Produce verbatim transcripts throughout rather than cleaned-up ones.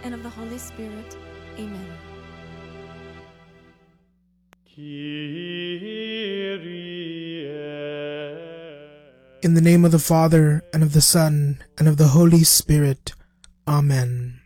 and of the Holy Spirit. Amen. In the name of the Father, and of the Son, and of the Holy Spirit. Amen.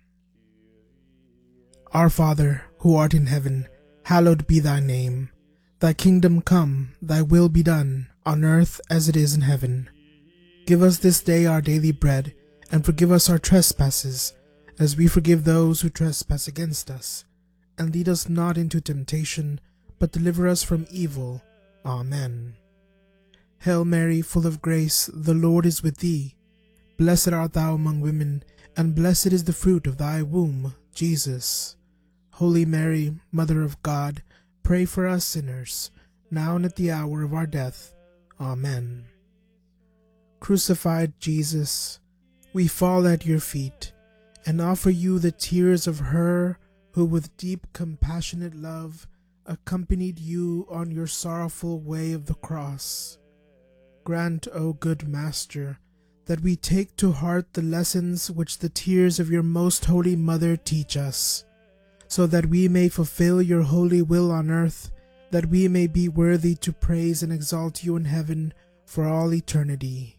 Our Father, who art in heaven, hallowed be thy name. Thy kingdom come, thy will be done, on earth as it is in heaven. Give us this day our daily bread, and forgive us our trespasses, as we forgive those who trespass against us. And lead us not into temptation, but deliver us from evil. Amen. Hail Mary, full of grace, the Lord is with thee. Blessed art thou among women, and blessed is the fruit of thy womb, Jesus. Holy Mary, Mother of God, pray for us sinners, now and at the hour of our death. Amen. Crucified Jesus, we fall at your feet, and offer you the tears of her who with deep compassionate love accompanied you on your sorrowful way of the cross. Grant, O good Master, that we take to heart the lessons which the tears of your most holy Mother teach us, so that we may fulfill your holy will on earth, that we may be worthy to praise and exalt you in heaven for all eternity.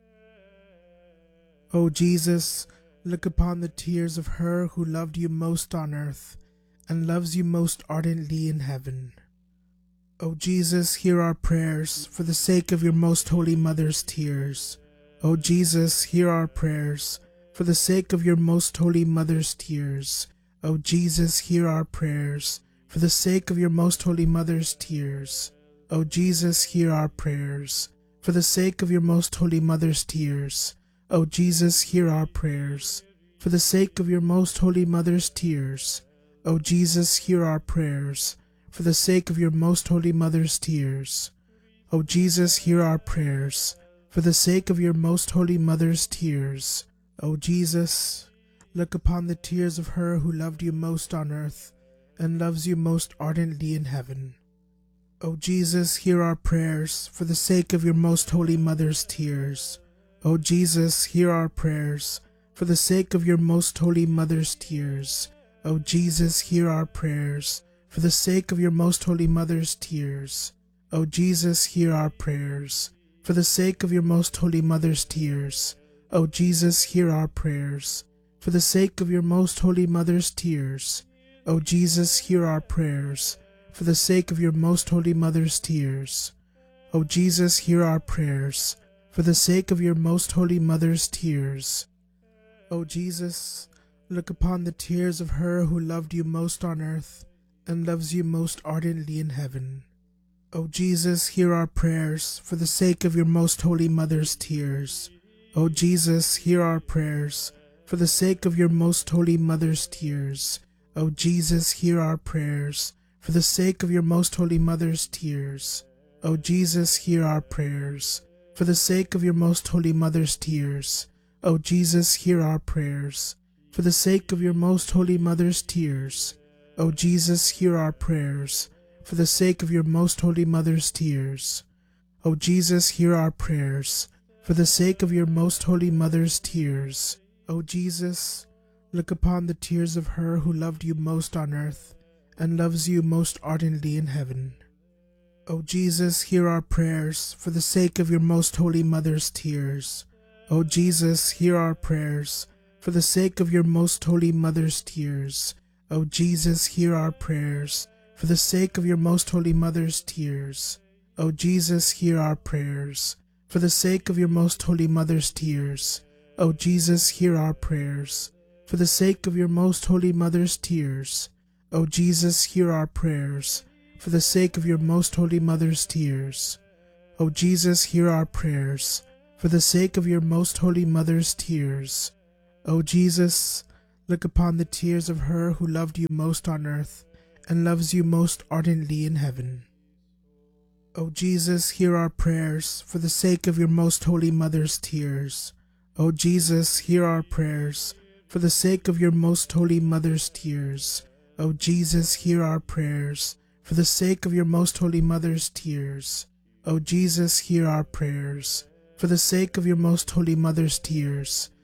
O Jesus, look upon the tears of her who loved you most on earth, and loves you most ardently in heaven. O Jesus, hear our prayers for the sake of your most holy Mother's tears. O Jesus, hear our prayers for the sake of your most holy Mother's tears. O Jesus, hear our prayers for the sake of your most holy Mother's tears. O Jesus, hear our prayers for the sake of your most holy Mother's tears. O Jesus, hear our prayers for the sake of your most holy Mother's tears. O Jesus, hear our prayers for the sake of your most holy Mother's tears. O Jesus, hear our prayers for the sake of your most holy Mother's tears. O Jesus, look upon the tears of her who loved you most on earth, and loves you most ardently in heaven. O Jesus, hear our prayers for the sake of your most holy Mother's tears. O Jesus, hear our prayers for the sake of your most holy Mother's tears. O Jesus, hear our prayers for the sake of your most holy Mother's tears. O Jesus, hear our prayers for the sake of your most holy Mother's tears. O Jesus, hear our prayers for the sake of your most holy Mother's tears. O Jesus, hear our prayers for the sake of your most holy Mother's tears. O Jesus, hear our prayers for the sake of your most holy Mother's tears. O Jesus, look upon the tears of her who loved you most on earth, and loves you most ardently in heaven. O Jesus, hear our prayers for the sake of your most holy Mother's tears. O Jesus, hear our prayers for the sake of your most holy Mother's tears. O Jesus, hear our prayers for the sake of your most holy Mother's tears. O Jesus, hear our prayers for the sake of your most holy Mother's tears. O Jesus, hear our prayers for the sake of your most holy Mother's tears. O Jesus, hear our prayers for the sake of your most holy Mother's tears. O Jesus, hear our prayers for the sake of your most holy Mother's tears. O Jesus, look upon the tears of her who loved you most on earth, and loves you most ardently in heaven. O Jesus, hear our prayers for the sake of your most holy Mother's tears. O Jesus, hear our prayers for the sake of your most holy Mother's tears. O Jesus, hear our prayers for the sake of your most holy Mother's tears. O Jesus, hear our prayers for the sake of your most holy Mother's tears. O Jesus, hear our prayers for the sake of your most holy Mother's tears. O Jesus, hear our prayers for the sake of your most holy Mother's tears. O Jesus, hear our prayers for the sake of your most holy Mother's tears. O Jesus, look upon the tears of her who loved you most on earth, and loves you most ardently in heaven. O Jesus, hear our prayers for the sake of your most holy Mother's tears. O Jesus, hear our prayers for the sake of your most holy Mother's tears. O Jesus, hear our prayers for the sake of your most holy Mother's tears. O Jesus, hear our prayers for the sake of your most holy Mother's tears.